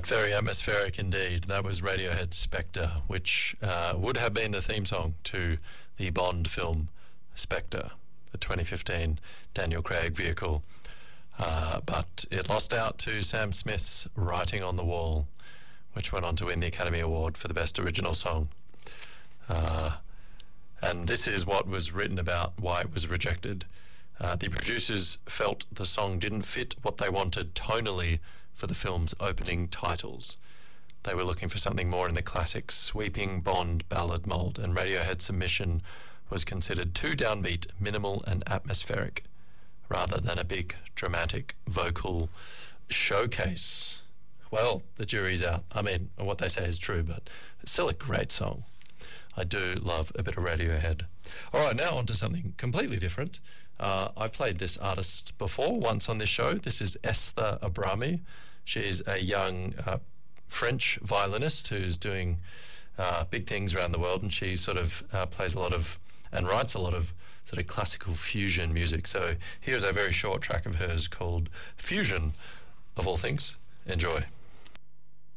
right, very atmospheric indeed. That was Radiohead's Spectre, which would have been the theme song to the Bond film Spectre, the 2015 Daniel Craig vehicle. But it lost out to Sam Smith's Writing on the Wall, which went on to win the Academy Award for the Best Original Song. And this is what was written about why it was rejected. The producers felt the song didn't fit what they wanted tonally for the film's opening titles. They were looking for something more in the classic sweeping Bond ballad mould, and Radiohead's submission was considered too downbeat, minimal and atmospheric, rather than a big, dramatic vocal showcase. Well, the jury's out. I mean, what they say is true, but it's still a great song. I do love a bit of Radiohead. All right, now on to something completely different. I've played this artist before, once on this show. This is Esther Abrami. She's a young French violinist who's doing big things around the world, and she sort of plays a lot of and writes a lot of sort of classical fusion music. So here's a very short track of hers called Fusion, of all things. Enjoy.